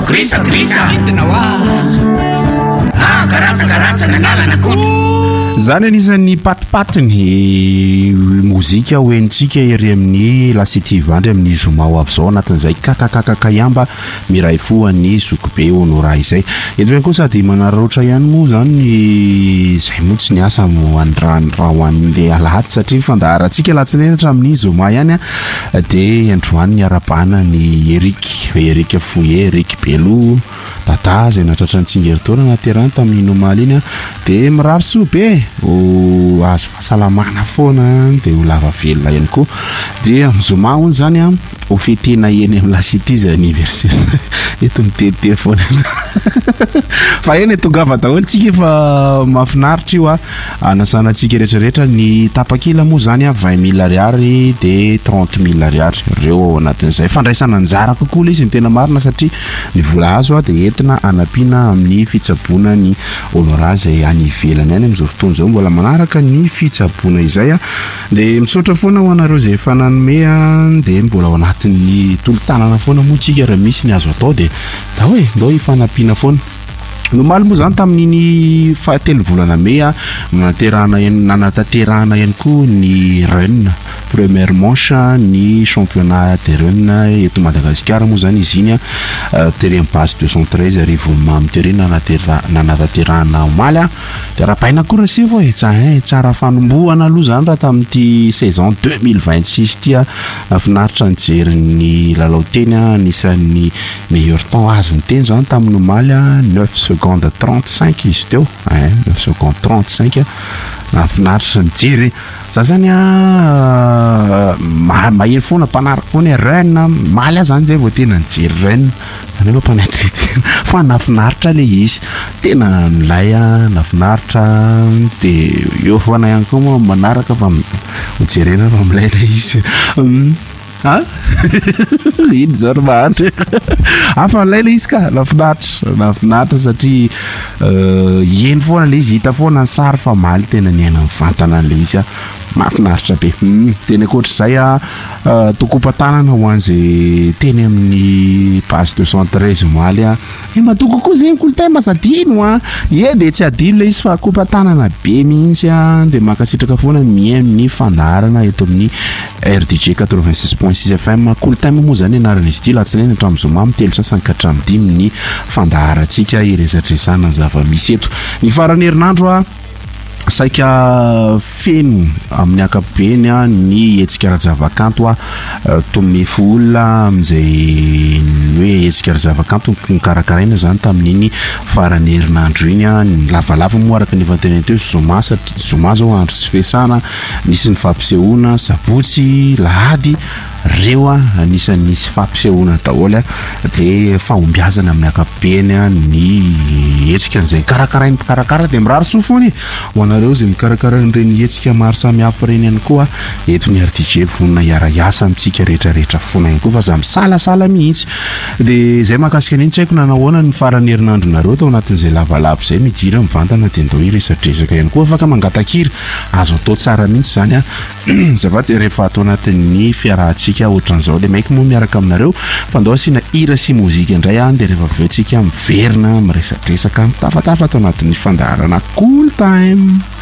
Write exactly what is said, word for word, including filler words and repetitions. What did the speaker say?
grisa grisa entina wa ah karatsa karatsa kanalana koto zany anisan'ny patipatiny mozika hoentsika ery amin'ny lasitivandry amin'ny zomao avy zao anatin'izay kakakakakayamba miray foany zokobe honora izay eto ihany koa sady manararaotra ihany moa zany zay moa tsy niasa moandranoraha hoan'le alahady satria fandaharantsika latsinainy hatramin'ny zoma ihany a dia androany ny arabana ny Eric Eric Fouye Eric Belo tata zay natratra ny tsingeritaona naterany tamin'ny nomaly iny a dia mirary soa be o azo fahasalamana foana dia ho lava velona ihany koa dia mizoma hono zany a ho fetena eny amin'ny lasity izy anniversaire eto mitete foana fa eny tongava daholo tsika efa mahafinaritra io a anasanantsika rehetrarehetra ny tapakila moa zany a vingt mille ariary dia trente mille ariary ireo ao anatin'izay fandraisana anjara kokoa le izy ny tena marina satria ny vola azo a dia entina anampiana amin'ny fitsaboana ny honora zay any ivelany any amin'izao fotoana izao mbola manaraka ny fitsaboana izay a dia misaotra foana ho anareo zay efa nanome a dia mbola ao anatin'ny tolo-tanana foana moa tsika raha misy ny azo atao dia da hoe ndao hifanampiana foana nomaly moa zany tamin'iny fahatelo volana may a naterahana nanatanterahana ihany koa ny run première manche ny championnat de run eto Madagasikara moa zany izy iny a terrain base deux cent treize arivo mamy terrain nanatanterahana omaly a dia rapaina koa raha sivy hoe tsa tsara fanombohana aloha zany raha tamin'ity saison deux mille vingt-six tia nafinaritra nijery ny lalao teny a anisan'ny meilleur temps azo ny teny zany tamin'ny omaly a neuf secondes trente-cinq izy teo neuf secondes trente-cinq nafinaritra nijery za zany a maheno foana mpanaraka foana run maly a zany zay vao tena nijery run zany hoe mpanatretena fa nafinaritra le izy tena nilay a nafinaritra dia eo foana ihany koa moa manaraka fa mijerena fa milay le izy a iny zao no mahandry afa nilay le izy ka nafinaritra nafinaritra satria eny foana le izy hita foana ny sary fa maly tena niaina mivantana le izy a mahafinaritra be teny akoatr'izay a tokom-patanana ho an'izay teny amin'ny base deux cent treize omaly a e matoko koa zay kolotay masadino a e dia tsy adino le izy fa kopa-tanana be mihitsy a dia makasitraka foana mihay amin'ny fandaharana eto amin'ny R D J quatre-vingt-six point six F M kolotay moa zany anaran'izy ity latsinainy hatramin'ny zoma amin'ny telo sasany ka hatramin'ny dimy ny fandaharantsika iresadresana ny zava-misy eto ny farany herinandro a saika feno amin'ny akapobeny a ny hetsika ara-javakanto a tomy folona amin'izay hoe hetsika ara-javakanto nikarakaraina zany tamin'iny farany herinandro iny a ny lavalava moa araka ny efa teny teo zoma satria zoma zao andro sy fesana nisy ny fampisehoana sabotsy lahady reo a anisan'ny sy fampisehoana daholo a dia fahombiazana amin'ny akapobeny a ny hetsika n'izay karakarainy mpikarakara dia mirary soa foana e ho anareo zay mikarakara n'ireny hetsika maro samihafa reny ihany koa eto ny R D J vonona hiara-iasa amintsika rehetrarehetra foana ihany koa fa za misalasala mihitsy dia izay mahakasika an'iny tsy haiko nanahoana ny farany herinandro nareo tao anatin'izay lavalava izay midira mivantana dia ndao iresadresaka ihany koa afaka mangatakira azo atao tsara mihitsy zany a zavaty rehefa atao anatin'ny fiarahantsika ohatran'izao dia maiky moa miaraka aminareo fa ndao asiana hira sy mozika indray a dia rehefa avy eo tsika miverina miresadresaka mitafatafa atao anatin'ny fandaharana cool time